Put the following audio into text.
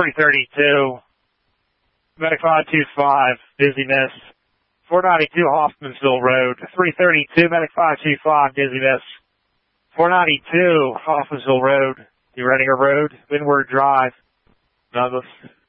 332. Medic 525, dizziness. 492 Hoffmansville Road. 332, Medic 525, dizziness. 492 Hoffmansville Road. You Readinger Road, Windward Drive, Douglas.